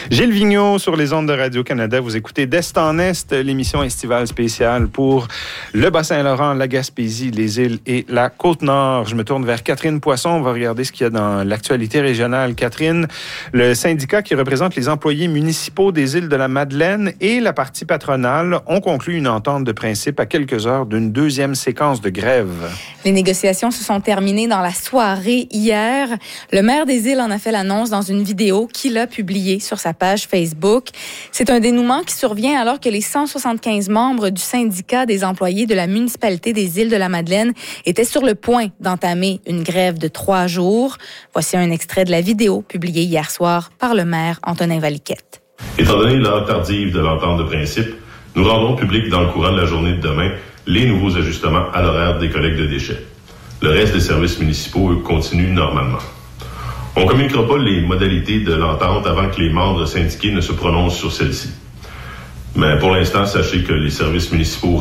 Gilles Vigneault sur les ondes de Radio-Canada. Vous écoutez d'Est en Est, l'émission estivale spéciale pour le Bas-Saint-Laurent, la Gaspésie, les îles et la Côte-Nord. Je me tourne vers Catherine Poisson. On va regarder ce qu'il y a dans l'actualité régionale. Catherine, le syndicat qui représente les employés municipaux des îles de la Madeleine et la partie patronale ont conclu une entente de principe à quelques heures d'une deuxième séquence de grève. Les négociations se sont terminées dans la soirée hier. Le maire des îles en a fait l'annonce dans une vidéo qu'il a publiée sur sa page Facebook. C'est un dénouement qui survient alors que les 175 membres du syndicat des employés de la municipalité des îles de la Madeleine étaient sur le point d'entamer une grève de 3 jours. Voici un extrait de la vidéo publiée hier soir par le maire Antonin Valiquette. Étant donné l'heure tardive de l'entente de principe, nous rendrons public dans le courant de la journée de demain les nouveaux ajustements à l'horaire des collectes de déchets. Le reste des services municipaux, eux, continuent normalement. On ne communiquera pas les modalités de l'entente avant que les membres syndiqués ne se prononcent sur celle-ci. Mais pour l'instant, sachez que les services municipaux